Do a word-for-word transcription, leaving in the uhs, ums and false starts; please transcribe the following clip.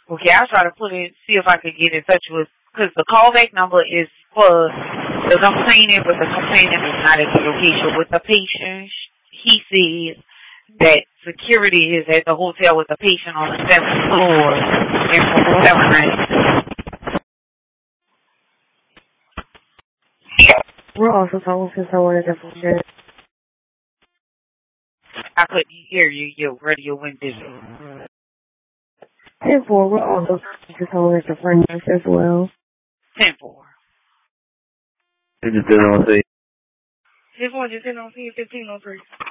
Okay, I'll try to put it, see if I can get in touch with, because the callback number is for the complainant, but the complainant is not at the location with the patient. He says that security is at the hotel with the patient on the seventh floor, and for whatever reason. We're also talking to someone at the phone. I couldn't hear you. Your radio went digital. ten four, we're also talking to someone at the front desk as well. ten four. Just didn't want to say. ten four, just didn't want to see fifteen oh three.